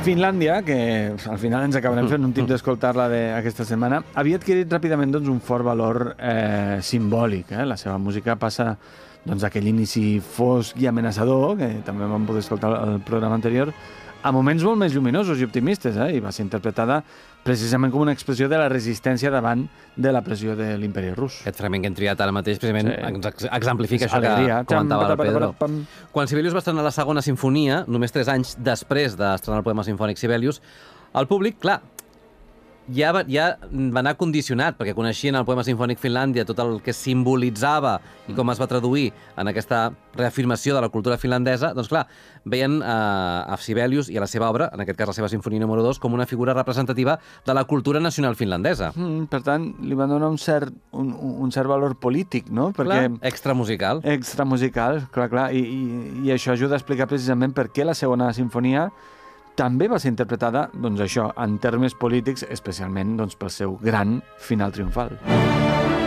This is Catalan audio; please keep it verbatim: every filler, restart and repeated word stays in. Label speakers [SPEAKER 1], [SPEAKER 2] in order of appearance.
[SPEAKER 1] Finlàndia, que al final ens acabarem fent un tip d'escoltar-la aquesta setmana, havia adquirit ràpidament doncs, un fort valor eh, simbòlic. Eh? La seva música passa doncs, aquell inici fosc i amenaçador, que també vam poder escoltar al programa anterior, a moments molt més lluminosos i optimistes, eh? I va ser interpretada precisament com una expressió de la resistència davant de la pressió de l'imperi rus.
[SPEAKER 2] Aquest fragment que hem triat ara mateix precisament sí. ex exemplifica això
[SPEAKER 1] Alegria.
[SPEAKER 2] que comentava el Pedro.
[SPEAKER 1] Pam, pam, pam.
[SPEAKER 2] Quan Sibelius va estrenar la segona sinfonia, només tres anys després d'estrenar el poema sinfònic Sibelius, el públic, clar, ja va, ja va anar condicionat, perquè coneixien el poema sinfònic Finlàndia, tot el que simbolitzava i com es va traduir en aquesta reafirmació de la cultura finlandesa, doncs clar, veien eh, a Sibelius i a la seva obra, en aquest cas la seva sinfonia número dos, com una figura representativa de la cultura nacional finlandesa.
[SPEAKER 1] Mm, per tant, li van donar un cert, un, un cert valor polític, no?
[SPEAKER 2] Perquè... Clar, extramusical.
[SPEAKER 1] Extramusical, clar, clar. I, i, I això ajuda a explicar precisament per què la segona sinfonia també va ser interpretada, doncs això, en termes polítics, especialment doncs, pel seu gran final triomfal.